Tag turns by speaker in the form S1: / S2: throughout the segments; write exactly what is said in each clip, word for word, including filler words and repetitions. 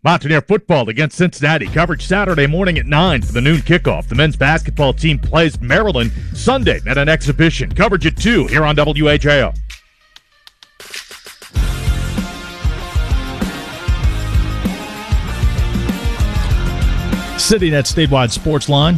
S1: Mountaineer football against Cincinnati. Coverage Saturday morning at nine for the noon kickoff. The men's basketball team plays Maryland Sunday at an exhibition. Coverage at two here on W H A O.
S2: Sitting at Statewide Sports Line,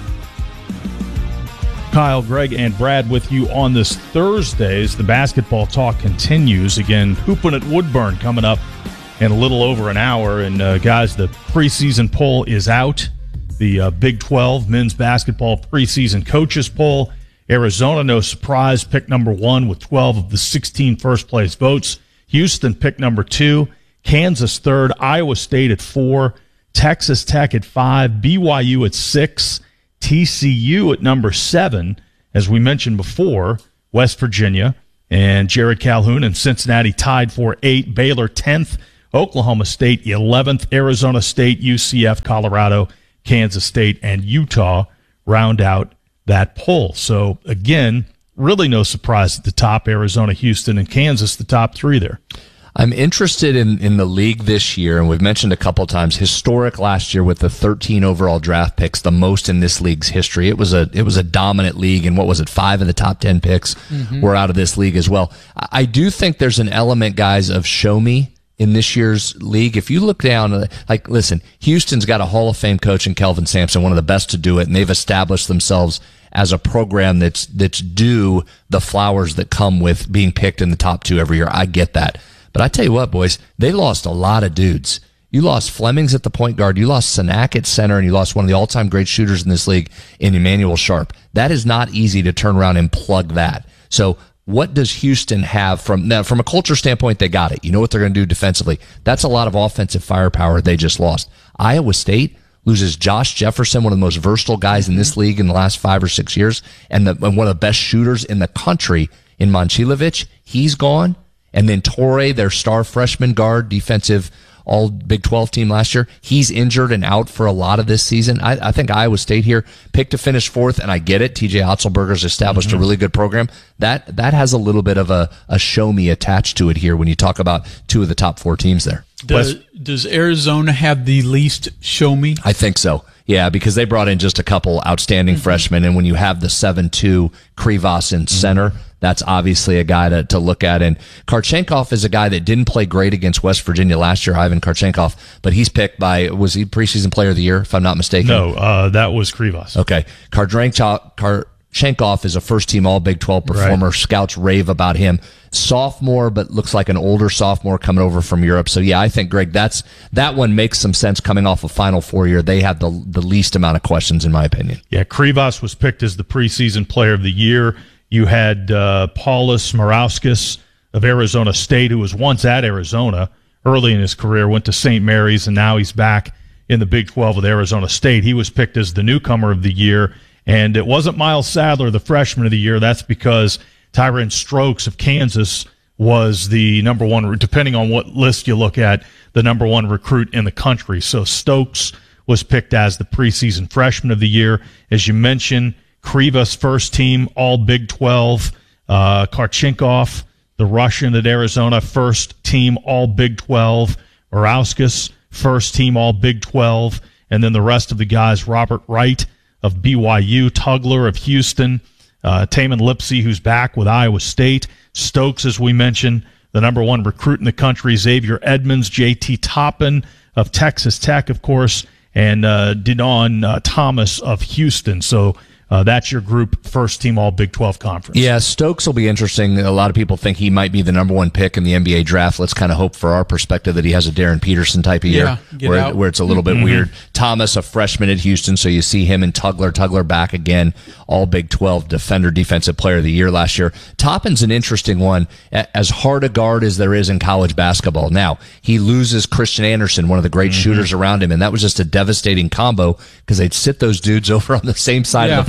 S2: Kyle, Greg, and Brad with you on this Thursday as the basketball talk continues. Again, hooping at Woodburn coming up in a little over an hour. And, uh, guys, the preseason poll is out. The uh, Big twelve men's basketball preseason coaches poll. Arizona, no surprise, picked number one with twelve of the sixteen first-place votes. Houston picked number two. Kansas third. Iowa State at four. Texas Tech at five. B Y U at six. T C U at number seven. As we mentioned before, West Virginia and Jared Calhoun and Cincinnati tied for eight. Baylor tenth. Oklahoma State eleventh, Arizona State, U C F, Colorado, Kansas State, and Utah round out that poll. So, again, really no surprise at the top, Arizona, Houston, and Kansas, the top three there.
S3: I'm interested in, in the league this year, and we've mentioned a couple times, historic last year with the thirteen overall draft picks, the most in this league's history. It was a it was a dominant league, and what was it, five of the top ten picks mm-hmm. were out of this league as well. I do think there's an element, guys, of show me in this year's league. If you look down, like, listen, Houston's got a Hall of Fame coach in Kelvin Sampson, one of the best to do it, and they've established themselves as a program that's that's due the flowers that come with being picked in the top two every year. I get that. But I tell you what, boys, they lost a lot of dudes. You lost Flemings at the point guard, you lost Sanak at center, and you lost one of the all-time great shooters in this league in Emmanuel Sharp. That is not easy to turn around and plug that. So what does Houston have from now? From a culture standpoint, they got it. You know what they're going to do defensively. That's a lot of offensive firepower they just lost. Iowa State loses Josh Jefferson, one of the most versatile guys in this league in the last five or six years, and, the, and one of the best shooters in the country in Momcilovic. He's gone. And then Torrey, their star freshman guard, defensive all Big twelve team last year, he's injured and out for a lot of this season. I, I think Iowa State here picked to finish fourth, and I get it. T J Otzelberger's established mm-hmm. a really good program. That that has a little bit of a, a show me attached to it here when you talk about two of the top four teams there.
S4: Does, does Arizona have the least show me?
S3: I think so. Yeah, because they brought in just a couple outstanding mm-hmm. freshmen, and when you have the seven two Krivas in center, mm-hmm. that's obviously a guy to, to look at. And Karchenkov is a guy that didn't play great against West Virginia last year, Ivan Karchenkov, but he's picked by, was he preseason player of the year, if I'm not mistaken?
S2: No, uh, that was Krivas.
S3: Okay. Karchenkov, Karchenkov is a first-team All-Big twelve performer. Right. Scouts rave about him. Sophomore, but looks like an older sophomore coming over from Europe. So, yeah, I think, Greg, that's that one makes some sense coming off a Final Four year. They have the the least amount of questions, in my opinion.
S2: Yeah, Krivas was picked as the preseason player of the year. You had uh, Paulus Morauskas of Arizona State, who was once at Arizona early in his career, went to Saint Mary's, and now he's back in the Big twelve with Arizona State. He was picked as the newcomer of the year, and it wasn't Miles Sadler, the freshman of the year. That's because Tyron Strokes of Kansas was the number one, depending on what list you look at, the number one recruit in the country. So Stokes was picked as the preseason freshman of the year. As you mentioned, Krivas first team, all Big twelve. Uh, Karchenkov, the Russian at Arizona, first team, all Big twelve. Morauskas, first team, all Big twelve. And then the rest of the guys, Robert Wright of B Y U, Tugler of Houston, uh, Taman Lipsey, who's back with Iowa State, Stokes, as we mentioned, the number one recruit in the country, Xavier Edmonds, J T Toppin of Texas Tech, of course, and uh, Denon uh, Thomas of Houston. So Uh, that's your group, first team all Big twelve conference.
S3: Yeah, Stokes will be interesting. A lot of people think he might be the number one pick in the N B A draft. Let's kind of hope for our perspective that he has a Darren Peterson type of year
S4: yeah,
S3: where, where it's a little bit mm-hmm. weird. Thomas, a freshman at Houston, so you see him and Tugler. Tugler back again, all Big twelve defender, defensive player of the year last year. Toppin's an interesting one, as hard a guard as there is in college basketball. Now, he loses Christian Anderson, one of the great mm-hmm. shooters around him, and that was just a devastating combo because they'd sit those dudes over on the same side yeah. of the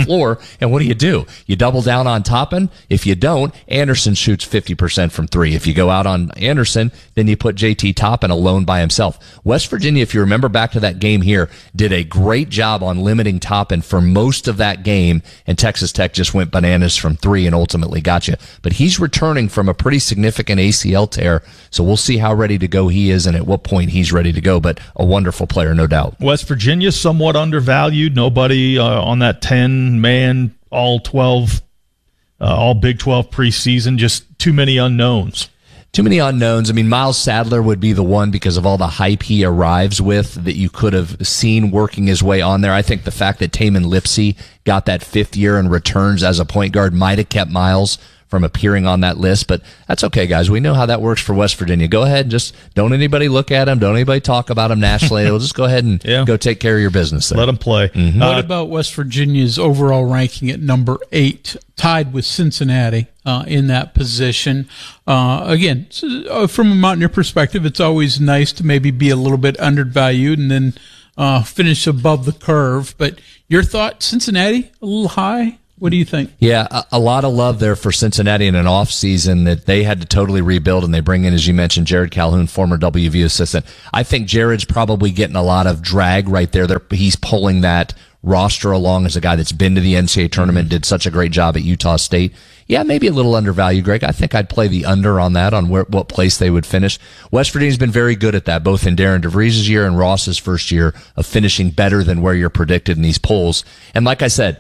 S3: floor. And what do you do? You double down on Toppin. If you don't, Anderson shoots fifty percent from three. If you go out on Anderson, then you put J T Toppin alone by himself. West Virginia, if you remember back to that game here, did a great job on limiting Toppin for most of that game, and Texas Tech just went bananas from three and ultimately got you. But he's returning from a pretty significant A C L tear, so we'll see how ready to go he is and at what point he's ready to go, but a wonderful player, no doubt.
S2: West Virginia, somewhat undervalued. Nobody uh, on that ten-man, all twelve, uh, all Big twelve preseason, just too many unknowns.
S3: Too many unknowns. I mean, Miles Sadler would be the one because of all the hype he arrives with that you could have seen working his way on there. I think the fact that Tamin Lipsey got that fifth year and returns as a point guard might have kept Miles from appearing on that list, but that's okay, guys. We know how that works for West Virginia. Go ahead and just don't anybody look at him. Don't anybody talk about him nationally. We'll just go ahead and yeah. go take care of your business there.
S2: Let them play.
S4: Mm-hmm. What uh, about West Virginia's overall ranking at number eight, tied with Cincinnati uh, in that position? Uh, again, from a Mountaineer perspective, it's always nice to maybe be a little bit undervalued and then uh, finish above the curve. But your thought, Cincinnati, a little high? What do you think?
S3: Yeah, a, a lot of love there for Cincinnati in an off season that they had to totally rebuild, and they bring in, as you mentioned, Jared Calhoun, former W V U assistant. I think Jared's probably getting a lot of drag right there. They're, he's pulling that roster along as a guy that's been to the N C double A tournament, did such a great job at Utah State. Yeah, maybe a little undervalued, Greg. I think I'd play the under on that, on where, what place they would finish. West Virginia's been very good at that, both in Darren DeVries' year and Ross's first year of finishing better than where you're predicted in these polls. And like I said,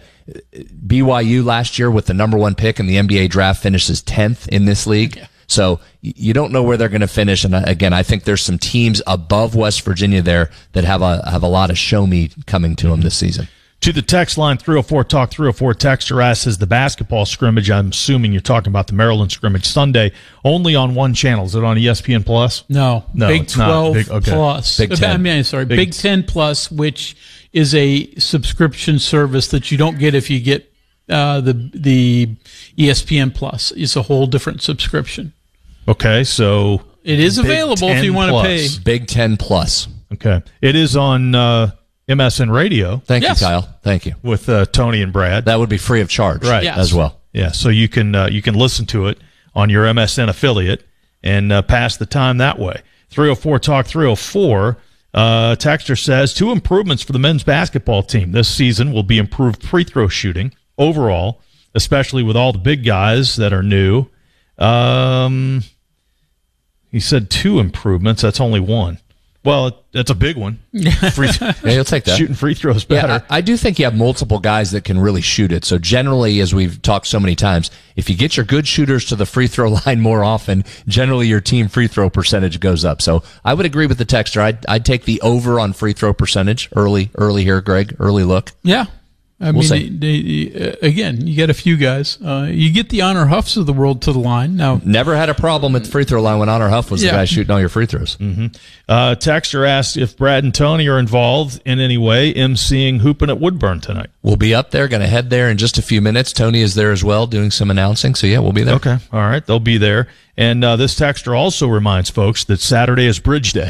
S3: B Y U last year with the number one pick in the N B A draft finishes tenth in this league. Yeah. So you don't know where they're going to finish. And again, I think there's some teams above West Virginia there that have a, have a lot of show me coming to them this season.
S2: To the text line, three oh four talk three oh four texter asks, is the basketball scrimmage, I'm assuming you're talking about the Maryland scrimmage, Sunday, only on one channel? Is it on E S P N Plus?
S4: No,
S2: no,
S4: Big
S2: it's
S4: twelve
S2: not. Big, okay.
S4: Plus.
S3: Big ten.
S4: I mean, sorry, Big,
S2: Big
S4: ten Plus, which is a subscription service that you don't get if you get uh, the the E S P N Plus. It's a whole different subscription.
S2: Okay, so
S4: it is available if you want to pay.
S3: Big Ten Plus.
S2: Okay, it is on uh, M S N Radio.
S3: Thank
S4: yes.
S3: you, Kyle. Thank you.
S2: With uh, Tony and Brad.
S3: That would be free of charge,
S2: right?
S4: Yes.
S3: As well.
S2: Yeah, so you can uh, you can listen to it on your M S N affiliate and uh, pass the time that way. three oh four talk three oh four. Uh, Texter says, two improvements for the men's basketball team this season will be improved free throw shooting overall, especially with all the big guys that are new. Um, he said two improvements. That's only one. Well, that's a big one. Free,
S3: yeah, you'll take that.
S2: Shooting free throws better.
S3: Yeah, I, I do think you have multiple guys that can really shoot it. So generally, as we've talked so many times, if you get your good shooters to the free throw line more often, generally your team free throw percentage goes up. So I would agree with the texter. I'd, I'd take the over on free throw percentage early, early here, Greg. Early look.
S4: Yeah. I
S3: We'll
S4: mean, they, they, uh, again, you get a few guys. Uh, you get the Honor Huffs of the world to the line. Now,
S3: never had a problem at the free throw line when Honor Huff was
S4: Yeah.
S3: the guy shooting all your free throws.
S2: Mm-hmm. Uh, Texter asked if Brad and Tony are involved in any way emceeing Hoopin' at Woodburn tonight.
S3: We'll be up there, going to head there in just a few minutes. Tony is there as well, doing some announcing. So, yeah, we'll be there.
S2: Okay. All right. They'll be there. And uh, this texter also reminds folks that Saturday is Bridge Day.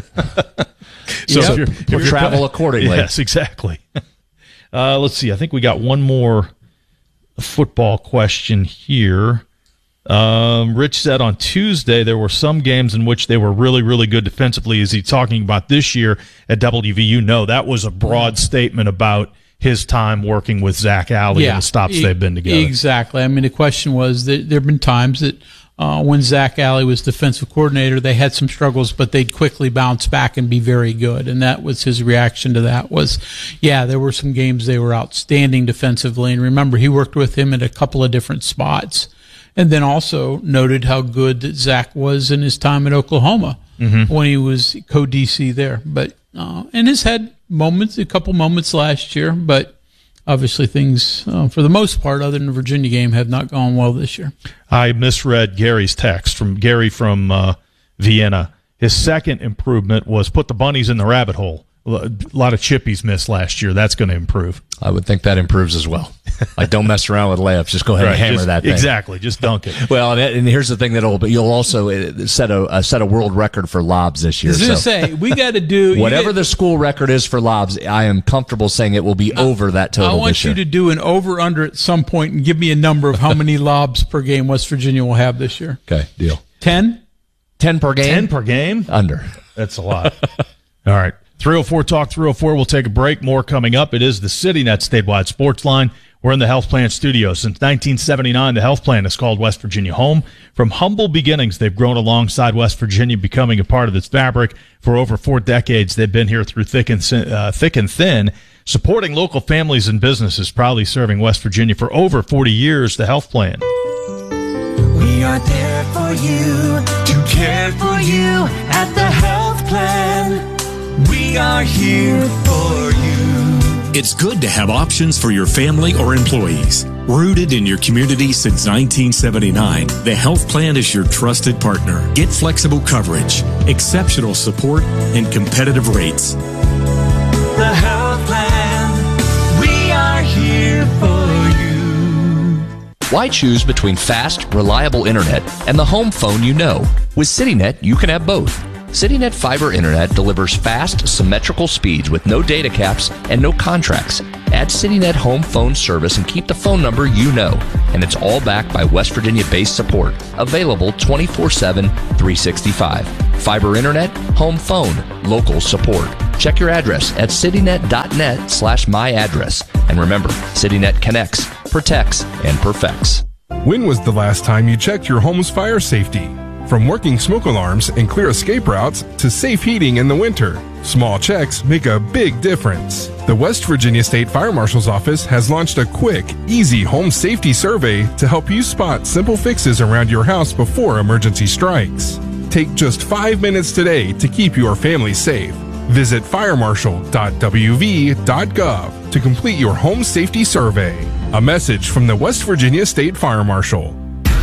S3: So,
S2: if
S3: so
S2: you're, if you're
S3: travel
S2: playing,
S3: accordingly.
S2: Yes, exactly. Uh, let's see. I think we got one more football question here. Um, Rich said on Tuesday there were some games in which they were really, really good defensively. Is he talking about this year at W V U? No, that was a broad statement about his time working with Zach Alley
S4: yeah,
S2: and the stops
S4: e-
S2: they've been together.
S4: Exactly. I mean, the question was that there have been times that uh, when Zach Alley was defensive coordinator, they had some struggles, but they'd quickly bounce back and be very good. And that was his reaction to that was, yeah, there were some games they were outstanding defensively. And remember, he worked with him at a couple of different spots. And then also noted how good that Zach was in his time at Oklahoma mm-hmm. when he was co-D C there. But uh, and has had moments, a couple moments last year, but obviously things, uh, for the most part, other than the Virginia game, have not gone well this year.
S2: I misread Gary's text from Gary from uh, Vienna. His second improvement was put the bunnies in the rabbit hole. A lot of chippies missed last year. That's going to improve.
S3: I would think that improves as well. Like, don't mess around with layups. Just go ahead
S2: Right,
S3: and hammer
S2: just-
S3: that thing.
S2: Exactly. Just dunk it.
S3: Well, and, and here's the thing that'll, but you'll also uh, set a uh, set a world record for lobs this
S4: I
S3: year.
S4: was going to
S3: So
S4: say, we got to do
S3: whatever
S4: you
S3: the school record is for lobs, I am comfortable saying it will be over that
S4: get, I
S3: total
S4: want
S3: this
S4: you
S3: year.
S4: to do an over-under at some point and give me a number of how many lobs per game West Virginia will have this year.
S3: Okay, deal.
S4: ten?
S3: Ten per game?
S2: Ten per game?
S3: Under.
S2: That's a lot. All right. three oh four Talk three oh four. We'll take a break. More coming up. It is the CityNet Statewide Sports Line. We're in the Health Plan studio. Since nineteen seventy-nine, the Health Plan has called West Virginia home. From humble beginnings, they've grown alongside West Virginia, becoming a part of its fabric. For over four decades, they've been here through thick and, uh, thick and thin, supporting local families and businesses, proudly serving West Virginia for over forty years. The Health Plan.
S5: We are there for you, to care for you at the Health Plan. We are here for you.
S6: It's good to have options for your family or employees. Rooted in your community since nineteen seventy-nine, the Health Plan is your trusted partner. Get flexible coverage, exceptional support, and competitive rates.
S5: The Health Plan. We are here for you.
S3: Why choose between fast, reliable internet and the home phone you know? With CityNet, you can have both. CityNet Fiber Internet delivers fast, symmetrical speeds with no data caps and no contracts. Add CityNet Home Phone service and keep the phone number you know. And it's all backed by West Virginia-based support. Available twenty-four seven, three sixty-five. Fiber Internet, home phone, local support. Check your address at citynet.net slash my address. And remember, CityNet connects, protects, and perfects.
S7: When was the last time you checked your home's fire safety? From working smoke alarms and clear escape routes to safe heating in the winter, small checks make a big difference. The West Virginia State Fire Marshal's Office has launched a quick, easy home safety survey to help you spot simple fixes around your house before emergency strikes. Take just five minutes today to keep your family safe. Visit fire marshal dot w v dot gov to complete your home safety survey. A message from the West Virginia State Fire Marshal.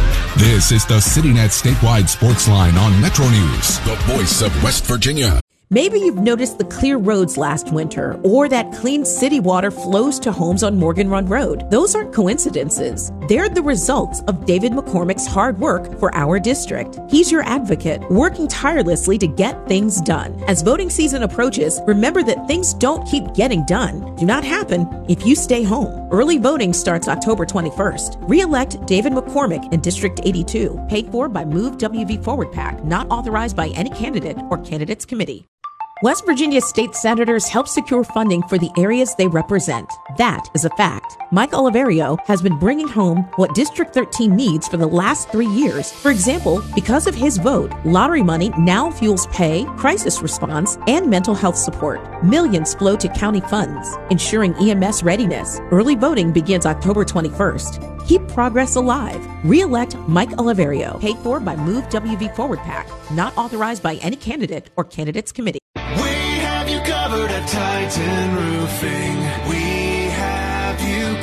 S8: This is the CityNet Statewide Sports Line on Metro News, the voice of West Virginia.
S9: Maybe you've noticed the clear roads last winter, or that clean city water flows to homes on Morgan Run Road. Those aren't coincidences. They're the results of David McCormick's hard work for our district. He's your advocate, working tirelessly to get things done. As voting season approaches, remember that things don't keep getting done. Do not happen if you stay home. Early voting starts October twenty-first. Re-elect David McCormick in District eighty-two, paid for by Move W V Forward PAC, not authorized by any candidate or candidates committee. West Virginia state senators help secure funding for the areas they represent. That is a fact. Mike Oliverio has been bringing home what District thirteen needs for the last three years. For example, because of his vote, lottery money now fuels pay, crisis response, and mental health support. Millions flow to county funds, ensuring E M S readiness. Early voting begins October twenty-first. Keep progress alive. Re-elect Mike Oliverio, paid for by Move W V Forward PAC, not authorized by any candidate or candidates committee.
S5: We have you covered at Titan Roofing. We have you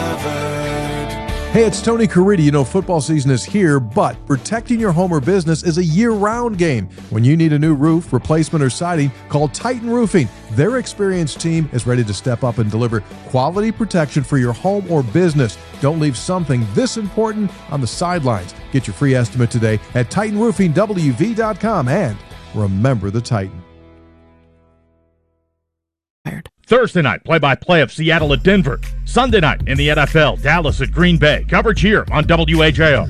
S5: covered.
S10: Hey, it's Tony Caridi. You know, football season is here, but protecting your home or business is a year-round game. When you need a new roof, replacement, or siding, call Titan Roofing. Their experienced team is ready to step up and deliver quality protection for your home or business. Don't leave something this important on the sidelines. Get your free estimate today at titan roofing w v dot com, and remember the Titan.
S1: Thursday night, play-by-play of Seattle at Denver. Sunday night in the N F L, Dallas at Green Bay. Coverage here on W H A O.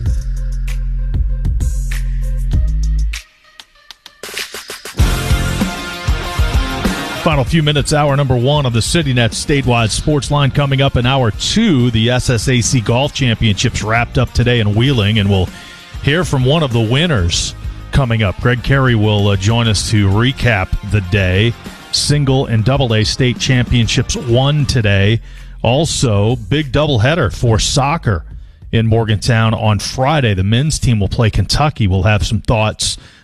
S2: Final few minutes, hour number one of the CityNet Statewide Sports Line. Coming up in hour two, the S S A C Golf Championships wrapped up today in Wheeling, and we'll hear from one of the winners coming up. Greg Carey will uh, join us to recap the day. Single and double A state championships won today. Also, big doubleheader for soccer in Morgantown on Friday. The men's team will play Kentucky. We'll have some thoughts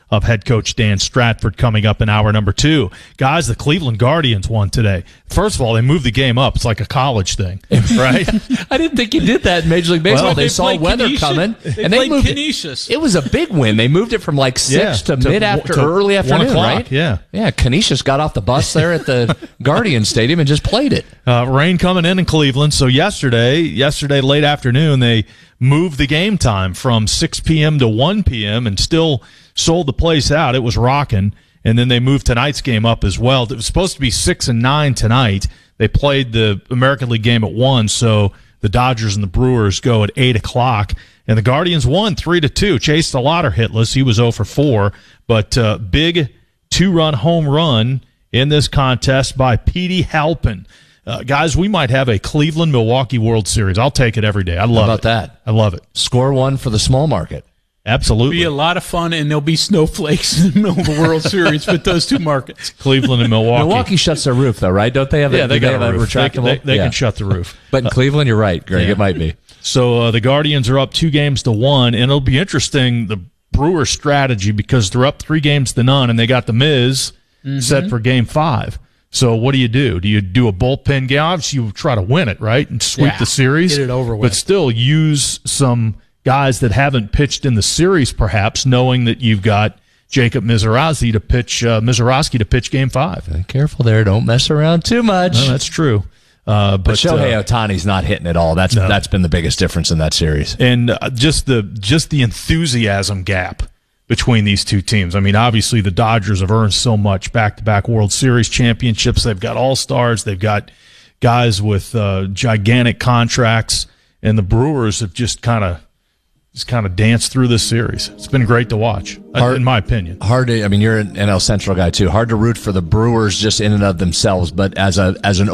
S2: of head coach Dan Stratford coming up in hour number two. Guys, the Cleveland Guardians won today. First of all, they moved the game up. It's like a college thing, right?
S3: I didn't think you did that in Major League Baseball.
S4: Well,
S3: they,
S4: they
S3: saw weather
S4: Canisius.
S3: coming,
S4: they
S3: and they moved
S4: Canisius.
S3: it. It was a big win. They moved it from like six
S2: yeah,
S3: to,
S2: to
S3: mid-after,
S2: to
S3: early afternoon,
S2: one o'clock,
S3: right?
S2: Yeah.
S3: Yeah, Canisius got off the bus there at the Guardian Stadium and just played it.
S2: Uh, rain coming in in Cleveland. So yesterday, yesterday late afternoon, they moved the game time from six p.m. to one p.m. and still sold the place out. It was rocking. And then they moved tonight's game up as well. It was supposed to be six and nine tonight. They played the American League game at one, so the Dodgers and the Brewers go at eight o'clock. And the Guardians won three to two. Chase DeLauder hitless. He was zero for four. But uh, big two-run home run in this contest by Petey Halpin. Uh, guys, we might have a Cleveland-Milwaukee World Series. I'll take it every day. I love
S3: How about
S2: it.
S3: that?
S2: I love it.
S3: Score one for the small market.
S2: Absolutely.
S4: It'll be a lot of fun, and there'll be snowflakes in the middle of the World Series with those two markets.
S2: Cleveland and Milwaukee.
S3: Milwaukee shuts their roof, though, right? Don't they have a,
S2: yeah, they,
S3: do
S2: got
S3: they have
S2: a,
S3: a
S2: roof.
S3: retractable?
S2: They, they, they
S3: yeah.
S2: can shut the roof.
S3: But in Cleveland, you're right, Greg.
S2: Yeah.
S3: It might be.
S2: So uh, the Guardians are up two games to one, and it'll be interesting, the Brewers' strategy, because they're up three games to none, and they got the Miz mm-hmm. set for game five. So what do you do? Do you do a bullpen game? Obviously, you try to win it, right, and sweep
S4: yeah,
S2: the series.
S4: get it over with.
S2: But still use some guys that haven't pitched in the series, perhaps, knowing that you've got Jacob Mizrachi to pitch uh, Mizrachi to pitch game five.
S3: Be careful there. Don't mess around too much.
S2: No, that's true. Uh, but,
S3: but Shohei
S2: uh,
S3: Ohtani's not hitting at all. That's
S2: no.
S3: that's been the biggest difference in that series.
S2: And uh, just the just the enthusiasm gap between these two teams. I mean, obviously the Dodgers have earned so much back-to-back World Series championships. They've got all-stars. They've got guys with uh, gigantic contracts. And the Brewers have just kind of just kind of danced through this series. It's been great to watch, hard, in my opinion.
S3: Hard to, I mean, you're an N L Central guy too. Hard to root for the Brewers just in and of themselves, but as a as an